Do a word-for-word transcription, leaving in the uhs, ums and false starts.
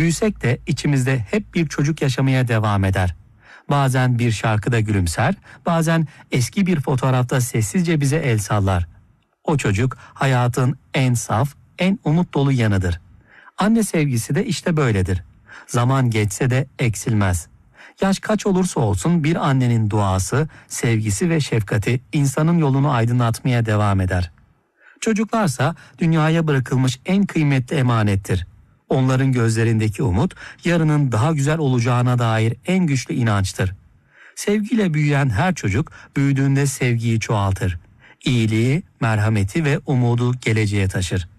Büyüsek de içimizde hep bir çocuk yaşamaya devam eder. Bazen bir şarkıda gülümser, bazen eski bir fotoğrafta sessizce bize el sallar. O çocuk hayatın en saf, en umut dolu yanıdır. Anne sevgisi de işte böyledir. Zaman geçse de eksilmez. Yaş kaç olursa olsun bir annenin duası, sevgisi ve şefkati insanın yolunu aydınlatmaya devam eder. Çocuklarsa dünyaya bırakılmış en kıymetli emanettir. Onların gözlerindeki umut, yarının daha güzel olacağına dair en güçlü inançtır. Sevgiyle büyüyen her çocuk büyüdüğünde sevgiyi çoğaltır. İyiliği, merhameti ve umudu geleceğe taşır.